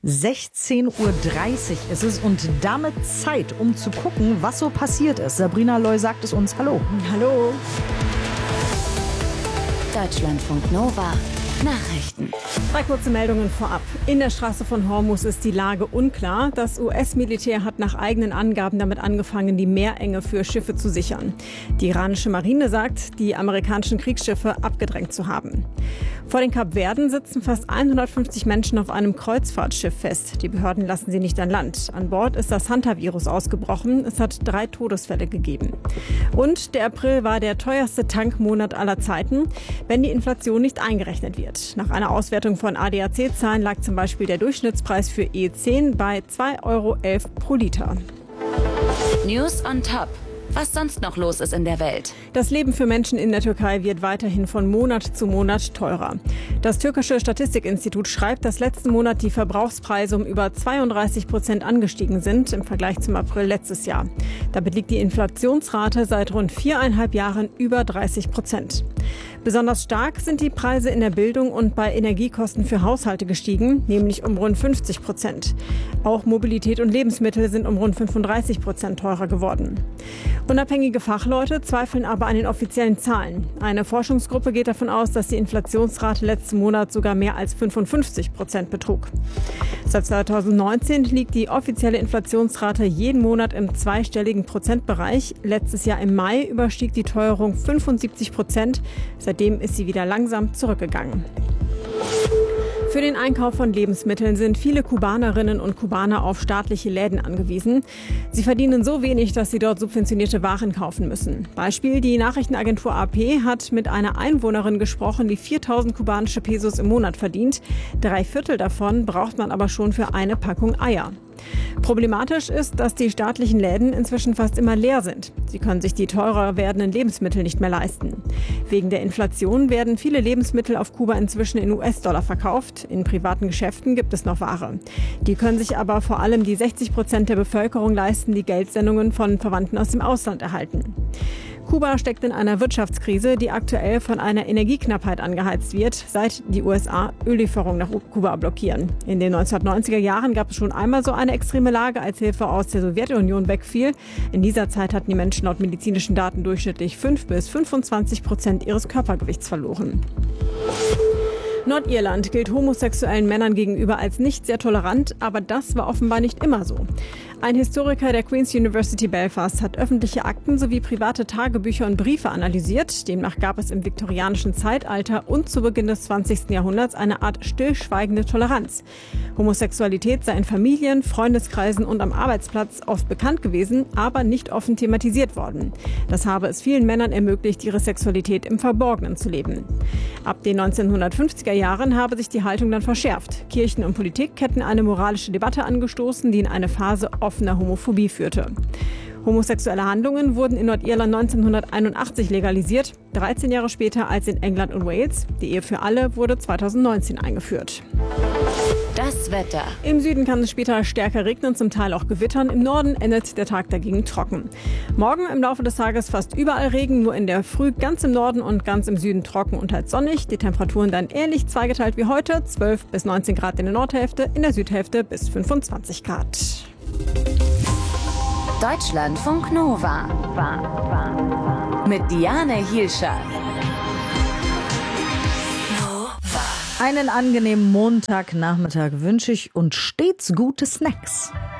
16:30 Uhr ist es und damit Zeit, um zu gucken, was so passiert ist. Sabrina Loy sagt es uns. Hallo. Hallo. Deutschlandfunk Nova. Nachrichten. 3 kurze Meldungen vorab. In der Straße von Hormuz ist die Lage unklar. Das US-Militär hat nach eigenen Angaben damit angefangen, die Meerenge für Schiffe zu sichern. Die iranische Marine sagt, die amerikanischen Kriegsschiffe abgedrängt zu haben. Vor den Kapverden sitzen fast 150 Menschen auf einem Kreuzfahrtschiff fest. Die Behörden lassen sie nicht an Land. An Bord ist das Hanta-Virus ausgebrochen. Es hat 3 Todesfälle gegeben. Und der April war der teuerste Tankmonat aller Zeiten, wenn die Inflation nicht eingerechnet wird. Nach einer Auswertung von ADAC-Zahlen lag zum Beispiel der Durchschnittspreis für E10 bei 2,11 € pro Liter. News on Top. Was sonst noch los ist in der Welt. Das Leben für Menschen in der Türkei wird weiterhin von Monat zu Monat teurer. Das türkische Statistikinstitut schreibt, dass letzten Monat die Verbrauchspreise um über 32% angestiegen sind im Vergleich zum April letztes Jahr. Damit liegt die Inflationsrate seit rund 4,5 Jahren über 30%. Besonders stark sind die Preise in der Bildung und bei Energiekosten für Haushalte gestiegen, nämlich um rund 50%. Auch Mobilität und Lebensmittel sind um rund 35% teurer geworden. Unabhängige Fachleute zweifeln aber an den offiziellen Zahlen. Eine Forschungsgruppe geht davon aus, dass die Inflationsrate letzten Monat sogar mehr als 55% betrug. Seit 2019 liegt die offizielle Inflationsrate jeden Monat im zweistelligen Prozentbereich. Letztes Jahr im Mai überstieg die Teuerung 75%. Seitdem ist sie wieder langsam zurückgegangen. Für den Einkauf von Lebensmitteln sind viele Kubanerinnen und Kubaner auf staatliche Läden angewiesen. Sie verdienen so wenig, dass sie dort subventionierte Waren kaufen müssen. Beispiel: Die Nachrichtenagentur AP hat mit einer Einwohnerin gesprochen, die 4.000 kubanische Pesos im Monat verdient. 3/4 davon braucht man aber schon für eine Packung Eier. Problematisch ist, dass die staatlichen Läden inzwischen fast immer leer sind. Sie können sich die teurer werdenden Lebensmittel nicht mehr leisten. Wegen der Inflation werden viele Lebensmittel auf Kuba inzwischen in US-Dollar verkauft. In privaten Geschäften gibt es noch Ware. Die können sich aber vor allem die 60% der Bevölkerung leisten, die Geldsendungen von Verwandten aus dem Ausland erhalten. Kuba steckt in einer Wirtschaftskrise, die aktuell von einer Energieknappheit angeheizt wird, seit die USA Öllieferungen nach Kuba blockieren. In den 1990er Jahren gab es schon einmal so eine extreme Lage, als Hilfe aus der Sowjetunion wegfiel. In dieser Zeit hatten die Menschen laut medizinischen Daten durchschnittlich 5 bis 25% ihres Körpergewichts verloren. Nordirland gilt homosexuellen Männern gegenüber als nicht sehr tolerant, aber das war offenbar nicht immer so. Ein Historiker der Queen's University Belfast hat öffentliche Akten sowie private Tagebücher und Briefe analysiert. Demnach gab es im viktorianischen Zeitalter und zu Beginn des 20. Jahrhunderts eine Art stillschweigende Toleranz. Homosexualität sei in Familien, Freundeskreisen und am Arbeitsplatz oft bekannt gewesen, aber nicht offen thematisiert worden. Das habe es vielen Männern ermöglicht, ihre Sexualität im Verborgenen zu leben. Ab den 1950er Jahren habe sich die Haltung dann verschärft. Kirchen und Politik hätten eine moralische Debatte angestoßen, die in eine Phase offener Homophobie führte. Homosexuelle Handlungen wurden in Nordirland 1981 legalisiert, 13 Jahre später als in England und Wales. Die Ehe für alle wurde 2019 eingeführt. Das Wetter. Im Süden kann es später stärker regnen, zum Teil auch gewittern. Im Norden endet der Tag dagegen trocken. Morgen im Laufe des Tages fast überall Regen, nur in der Früh ganz im Norden und ganz im Süden trocken und teils sonnig. Die Temperaturen dann ähnlich zweigeteilt wie heute, 12 bis 19 Grad in der Nordhälfte, in der Südhälfte bis 25 Grad. Deutschlandfunk Nova. Mit Diane Hielscher. Einen angenehmen Montagnachmittag wünsche ich und stets gute Snacks.